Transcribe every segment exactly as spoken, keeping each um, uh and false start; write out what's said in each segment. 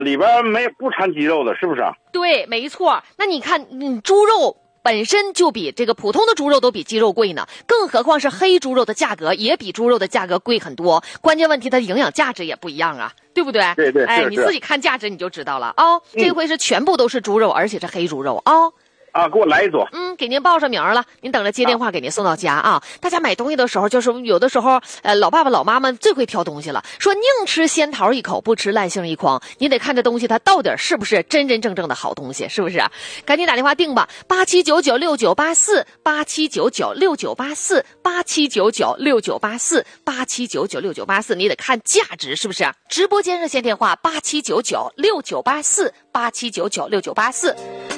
里边没不掺鸡肉的，是不是？ 对，没错。那你看，嗯，猪肉本身就比这个普通的猪肉都比鸡肉贵呢，更何况是黑猪肉的价格也比猪肉的价格贵很多。关键问题，它营养价值也不一样啊，对不对？ 对对， 哎，你自己看价值你就知道了啊、哦。这回是全部都是猪肉，而且是黑猪肉啊。哦啊，给我来一组。 嗯，给您报上名了，您等着接电话给您送到家啊。啊大家买东西的时候，就是有的时候，呃，老爸爸老妈妈最会挑东西了，说宁吃仙桃一口，不吃烂杏一筐。你得看这东西它到底是不是真真正正的好东西，是不是？赶紧打电话订吧，八七九九六九八四，八七九九六九八四，八七九九六九八四，八七九九六九八四。你得看价值，是不是？直播间热线电话八七九九六九八四，八七九九六九八四。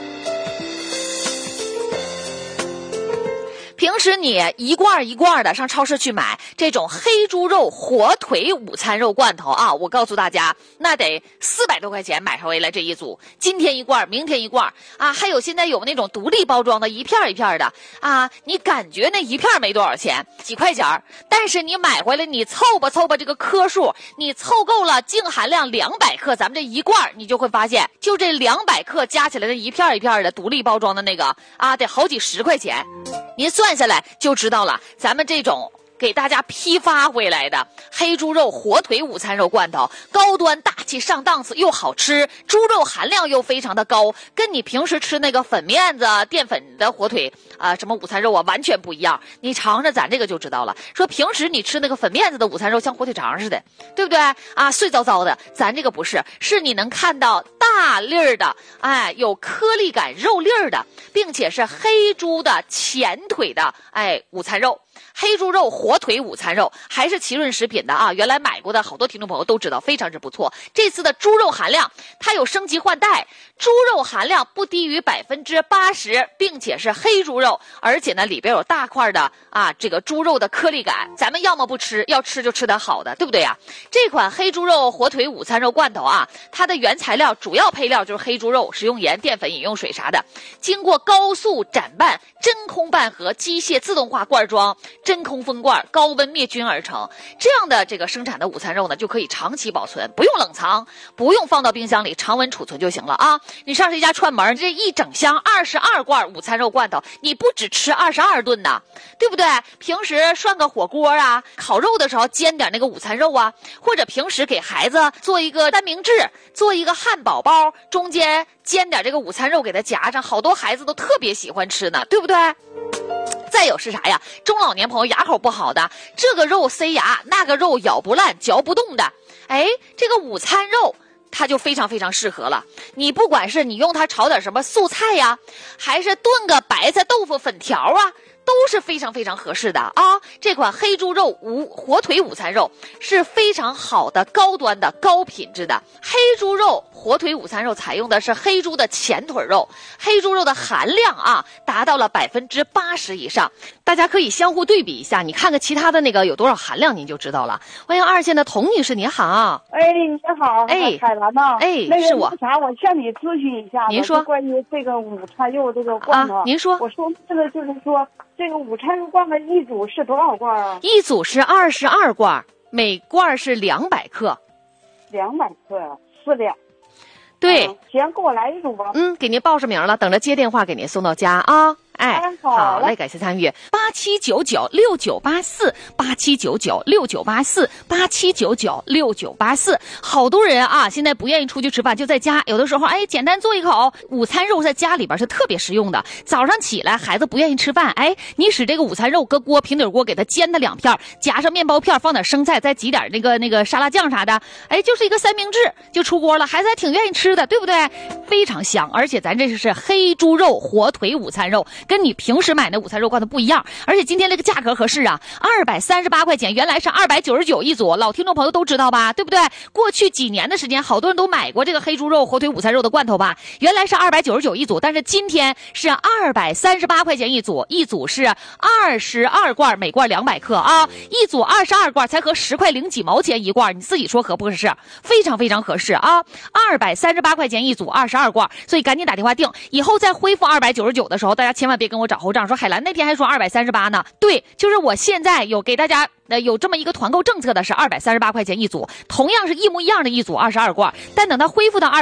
平时你一罐一罐的上超市去买这种黑猪肉火腿午餐肉罐头啊，我告诉大家，那得四百多块钱买回来这一组，今天一罐，明天一罐啊，还有现在有那种独立包装的，一片一片的啊，你感觉那一片没多少钱，几块钱，但是你买回来你凑吧凑吧这个克数，你凑够了净含量两百克，咱们这一罐你就会发现，就这两百克加起来的一片一片的独立包装的那个啊，得好几十块钱，您算下来就知道了，咱们这种给大家批发回来的黑猪肉火腿午餐肉罐头，高端大气上档次又好吃，猪肉含量又非常的高，跟你平时吃那个粉面子淀粉的火腿啊、呃、什么午餐肉啊完全不一样，你尝尝咱这个就知道了。说平时你吃那个粉面子的午餐肉像火腿肠似的，对不对啊？碎糟糟的，咱这个不是，是你能看到大粒儿的，哎，有颗粒感肉粒儿的，并且是黑猪的前腿的，哎，午餐肉。黑猪肉火腿午餐肉还是奇润食品的啊，原来买过的好多听众朋友都知道，非常之不错。这次的猪肉含量它有升级换代，猪肉含量不低于百分之八十，并且是黑猪肉，而且呢里边有大块的啊这个猪肉的颗粒感，咱们要么不吃，要吃就吃点好的，对不对呀？这款黑猪肉火腿午餐肉罐头啊，它的原材料主要配料就是黑猪肉、食用盐、淀粉、饮用水啥的，经过高速展拌、真空拌合、机械自动化罐装、真空封罐、高温灭菌而成。这样的这个生产的午餐肉呢，就可以长期保存，不用冷藏，不用放到冰箱里，常温储存就行了啊！你上这家串门，这一整箱二十二罐午餐肉罐头，你不只吃二十二顿呐，对不对？平时涮个火锅啊，烤肉的时候煎点那个午餐肉啊，或者平时给孩子做一个三明治，做一个汉堡包，中间煎点这个午餐肉给他夹上，好多孩子都特别喜欢吃呢，对不对？再有是啥呀？中老年朋友牙口不好的，这个肉塞牙，那个肉咬不烂、嚼不动的，哎，这个午餐肉它就非常非常适合了。你不管是你用它炒点什么素菜呀，还是炖个白菜豆腐粉条啊，都是非常非常合适的啊！这款黑猪肉午火腿午餐肉是非常好的、高端的、高品质的黑猪肉火腿午餐肉，采用的是黑猪的前腿肉，黑猪肉的含量啊达到了百分之八十以上。大家可以相互对比一下，你看看其他的那个有多少含量，您就知道了。欢迎二线的童女士，你好。 哎，你好， 哎， 海兰呐， 哎， 那个是我。 啥，我向你咨询一下， 您说关于这个午餐肉这个罐头、 啊，您说。 我说这个就是说，这个午餐肉罐头一组是多少罐啊？ 一组是二十二罐，每罐是两百克。 两百克，四两。 对、 嗯，行，给我来一组吧。 嗯，给您报上名了，等着接电话给您送到家啊。哎，好嘞，感谢参与。八七九九六九八四，八七九九六九八四，八七九九六九八四。好多人啊，现在不愿意出去吃饭，就在家。有的时候，哎，简单做一口午餐肉，在家里边是特别实用的。早上起来，孩子不愿意吃饭，哎，你使这个午餐肉搁锅平底锅给它煎它两片，夹上面包片，放点生菜，再挤点那个那个沙拉酱啥的，哎，就是一个三明治就出锅了，孩子还挺愿意吃的，对不对？非常香，而且咱这是黑猪肉火腿午餐肉。跟你平时买的午餐肉罐头不一样，而且今天这个价格合适啊，二百三十八块钱，原来是二百九十九一组，老听众朋友都知道吧，对不对？过去几年的时间，好多人都买过这个黑猪肉火腿午餐肉的罐头吧，原来是二百九十九一组，但是今天是二百三十八块钱一组，一组是二十二罐，每罐两百克啊，一组二十二罐才合十块零几毛钱一罐，你自己说合不合适？非常非常合适啊，二百三十八块钱一组，二十二罐，所以赶紧打电话订，以后再恢复二百九十九的时候，大家千万别跟我找猴账，说海兰那天还说二百三十八呢。对，就是我现在有给大家呃有这么一个团购政策的是二百三十八块钱一组，同样是一模一样的一组二十二罐，但等它恢复到二